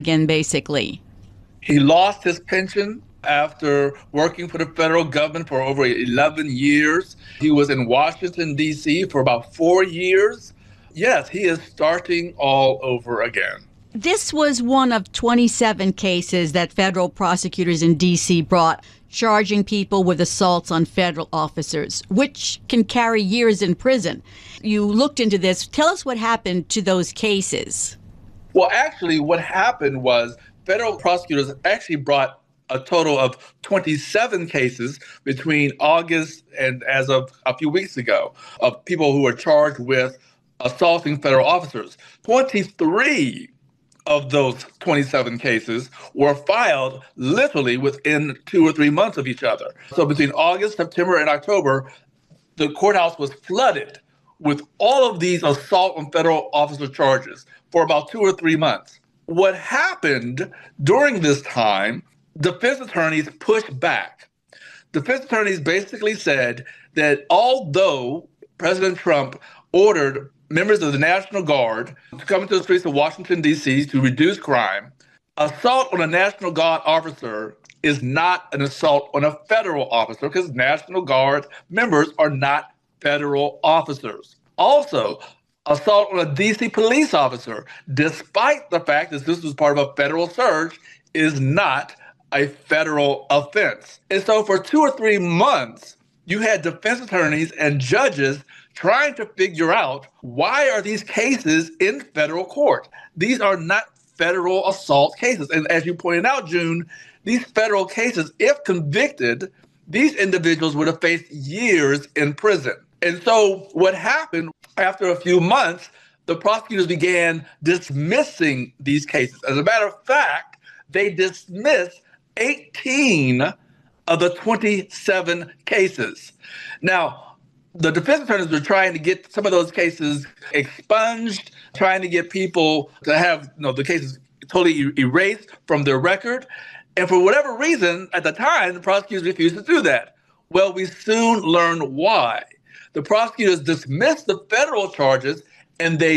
again, basically. He lost his pension after working for the federal government for over 11 years. He was in Washington, D.C. for about 4 years. Yes, he is starting all over again. This was one of 27 cases that federal prosecutors in D.C. brought, charging people with assaults on federal officers, which can carry years in prison. You looked into this. Tell us what happened to those cases. Well, actually, what happened was federal prosecutors actually brought a total of 27 cases between August and as of a few weeks ago of people who were charged with assaulting federal officers. 23 of those 27 cases were filed literally within 2 or 3 months of each other. So between August, September, and October, the courthouse was flooded with all of these assault on federal officer charges for about 2 or 3 months. What happened during this time, defense attorneys pushed back. Defense attorneys basically said that although President Trump ordered members of the National Guard to come into the streets of Washington, D.C. to reduce crime, assault on a National Guard officer is not an assault on a federal officer because National Guard members are not federal officers. Also, assault on a D.C. police officer, despite the fact that this was part of a federal surge, is not a federal offense. And so for 2 or 3 months, you had defense attorneys and judges trying to figure out why are these cases in federal court? These are not federal assault cases. And as you pointed out, June, these federal cases, if convicted, these individuals would have faced years in prison. And so what happened after a few months, the prosecutors began dismissing these cases. As a matter of fact, they dismissed 18 of the 27 cases. Now, the defense attorneys were trying to get some of those cases expunged, trying to get people to have the cases totally erased from their record. And for whatever reason, at the time, the prosecutors refused to do that. Well, we soon learned why. The prosecutors dismissed the federal charges and they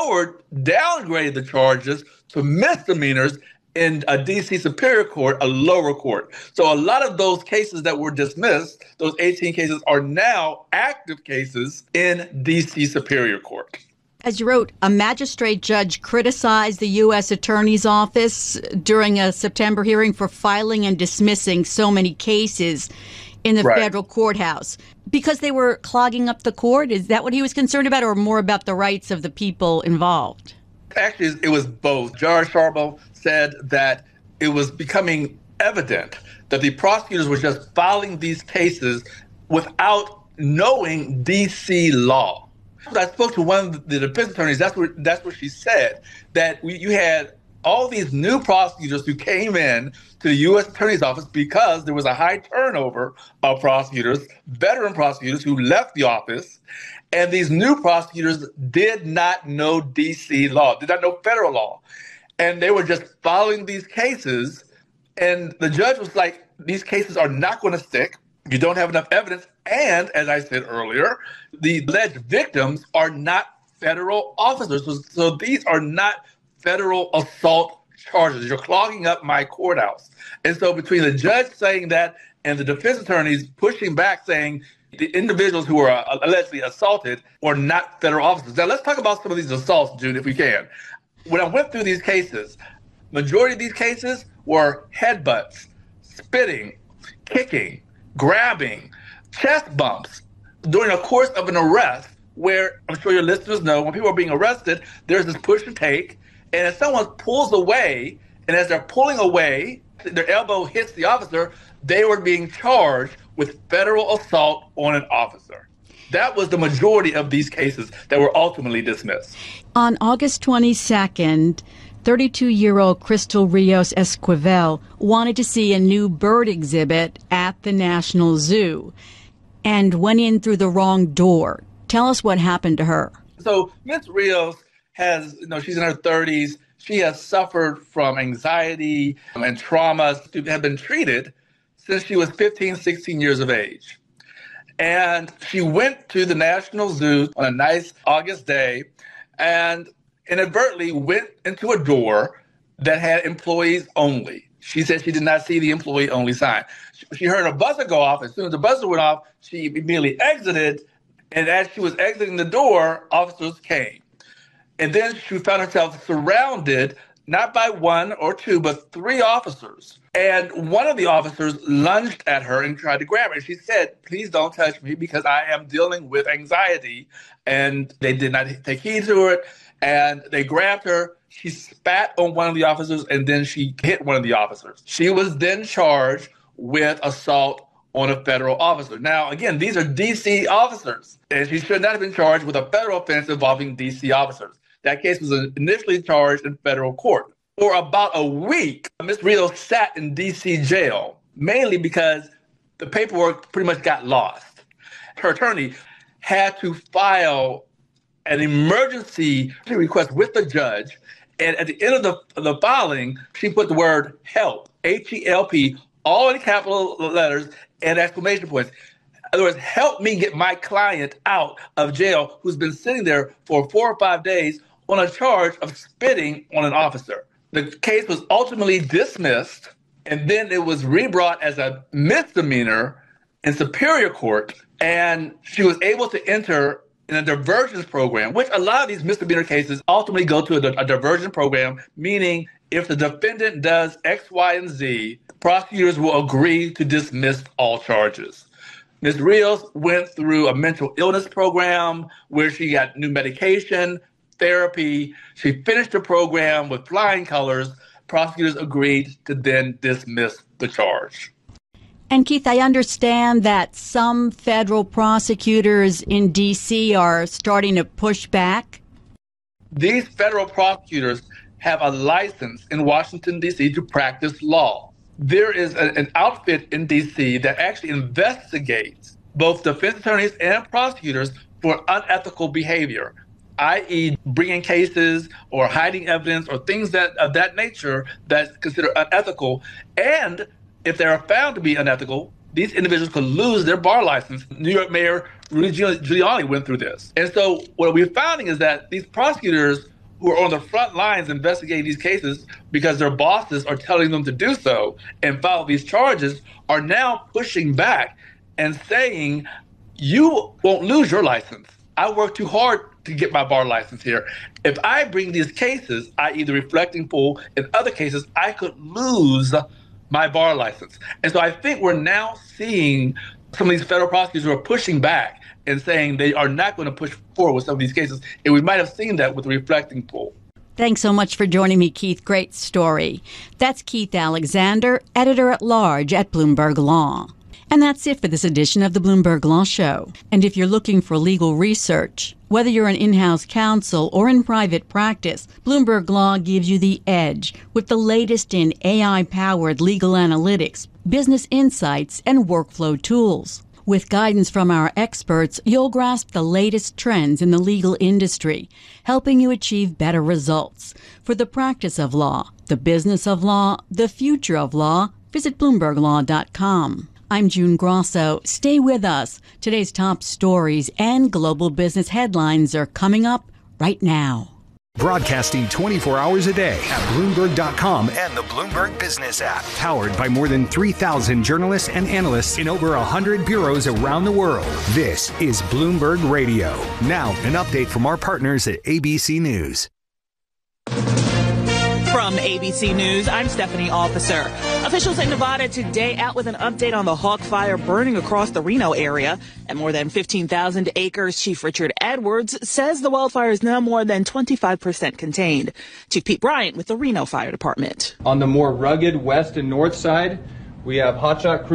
downgraded the charges to misdemeanors in a D.C. Superior Court, a lower court. So a lot of those cases that were dismissed, those 18 cases, are now active cases in D.C. Superior Court. As you wrote, a magistrate judge criticized the U.S. Attorney's Office during a September hearing for filing and dismissing so many cases in the federal courthouse because they were clogging up the court. Is that what he was concerned about, or more about the rights of the people involved? Actually, it was both. Judge Charbot said that it was becoming evident that the prosecutors were just filing these cases without knowing D.C. law. I spoke to one of the defense attorneys. That's what she said, that you had all these new prosecutors who came in to the U.S. Attorney's Office because there was a high turnover of prosecutors, veteran prosecutors who left the office. And these new prosecutors did not know D.C. law, did not know federal law. And they were just following these cases. And the judge was like, these cases are not going to stick. You don't have enough evidence. And as I said earlier, the alleged victims are not federal officers. So these are not federal assault charges. You're clogging up my courthouse. And so between the judge saying that and the defense attorneys pushing back saying the individuals who are allegedly assaulted are not federal officers. Now let's talk about some of these assaults, June, if we can. When I went through these cases, majority of these cases were headbutts, spitting, kicking, grabbing, chest bumps during the course of an arrest where I'm sure your listeners know when people are being arrested, there's this push and take. And if someone pulls away, and as they're pulling away, their elbow hits the officer, they were being charged with federal assault on an officer. That was the majority of these cases that were ultimately dismissed. On August 22nd, 32-year-old Crystal Rios Esquivel wanted to see a new bird exhibit at the National Zoo and went in through the wrong door. Tell us what happened to her. So Ms. Rios has, she's in her 30s. She has suffered from anxiety and trauma, have been treated since she was 15, 16 years of age. And she went to the National Zoo on a nice August day and inadvertently went into a door that had employees only. She said she did not see the employee only sign. She heard a buzzer go off. As soon as the buzzer went off, she immediately exited. And as she was exiting the door, officers came. And then she found herself surrounded, not by one or two, but three officers. And one of the officers lunged at her and tried to grab her. And she said, "Please don't touch me because I am dealing with anxiety." And they did not take heed to it. And they grabbed her. She spat on one of the officers, and then she hit one of the officers. She was then charged with assault on a federal officer. Now, again, these are D.C. officers, and she should not have been charged with a federal offense involving D.C. officers. That case was initially charged in federal court. For about a week, Ms. Rios sat in D.C. jail, mainly because the paperwork pretty much got lost. Her attorney had to file an emergency request with the judge, and at the end of the filing, she put the word HELP, H-E-L-P, all in capital letters and exclamation points. In other words, help me get my client out of jail who's been sitting there for 4 or 5 days on a charge of spitting on an officer. The case was ultimately dismissed, and then it was rebrought as a misdemeanor in Superior Court, and she was able to enter in a divergence program, which a lot of these misdemeanor cases ultimately go to a divergence program, meaning if the defendant does X, Y, and Z, prosecutors will agree to dismiss all charges. Ms. Rios went through a mental illness program where she got new medication, therapy. She finished the program with flying colors. Prosecutors agreed to then dismiss the charge. And Keith, I understand that some federal prosecutors in D.C. are starting to push back. These federal prosecutors have a license in Washington, D.C. to practice law. There is an outfit in D.C. that actually investigates both defense attorneys and prosecutors for unethical behavior, i.e. bringing cases or hiding evidence or things of that nature that's considered unethical. And if they are found to be unethical, these individuals could lose their bar license. New York Mayor Rudy Giuliani went through this. And so what we're finding is that these prosecutors who are on the front lines investigating these cases because their bosses are telling them to do so and file these charges are now pushing back and saying, you won't lose your license. I worked too hard to get my bar license here. If I bring these cases, i.e. the reflecting pool and other cases, I could lose my bar license. And so I think we're now seeing some of these federal prosecutors who are pushing back and saying they are not going to push forward with some of these cases. And we might have seen that with the reflecting pool. Thanks so much for joining me, Keith. Great story. That's Keith Alexander, editor-at-large at Bloomberg Law. And that's it for this edition of the Bloomberg Law Show. And if you're looking for legal research, whether you're an in-house counsel or in private practice, Bloomberg Law gives you the edge with the latest in AI-powered legal analytics, business insights, and workflow tools. With guidance from our experts, you'll grasp the latest trends in the legal industry, helping you achieve better results. For the practice of law, the business of law, the future of law, visit BloombergLaw.com. I'm June Grosso. Stay with us. Today's top stories and global business headlines are coming up right now. Broadcasting 24 hours a day at Bloomberg.com and the Bloomberg Business app. Powered by more than 3,000 journalists and analysts in over 100 bureaus around the world. This is Bloomberg Radio. Now, an update from our partners at ABC News. From ABC News, I'm Stephanie Officer. Officials in Nevada today out with an update on the Hawk Fire burning across the Reno area and more than 15,000 acres. Chief Richard Edwards says the wildfire is now more than 25% contained. Chief Pete Bryant with the Reno Fire Department. On the more rugged west and north side, we have hotshot crews